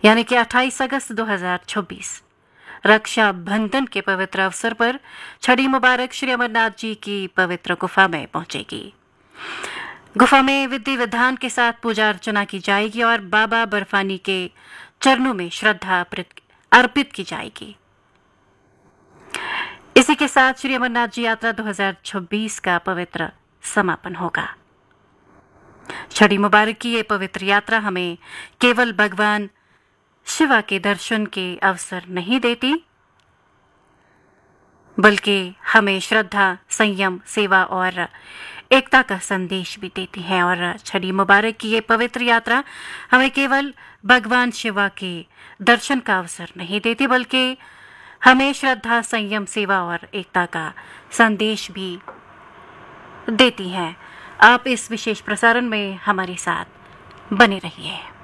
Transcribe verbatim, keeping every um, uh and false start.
यानी कि अट्ठाईस अगस्त दो हज़ार छब्बीस रक्षा बंधन के पवित्र अवसर पर छड़ी मुबारक श्री अमरनाथ जी की पवित्र गुफा में पहुंचेगी। गुफा में विधि विधान के साथ पूजा अर्चना की जाएगी और बाबा बर्फानी के चरणों में श्रद्धा अर्पित की जाएगी। इसी के साथ श्री अमरनाथ जी यात्रा दो हज़ार छब्बीस का पवित्र समापन होगा। छड़ी मुबारक की ये पवित्र यात्रा हमें केवल भगवान शिवा के दर्शन के अवसर नहीं देती, बल्कि हमें श्रद्धा, संयम, सेवा और एकता का संदेश भी देती है। और छड़ी मुबारक की ये पवित्र यात्रा हमें केवल भगवान शिवा के दर्शन का अवसर नहीं देती, बल्कि हमें श्रद्धा, संयम, सेवा और एकता का संदेश भी देती है। आप इस विशेष प्रसारण में हमारे साथ बने रहिए।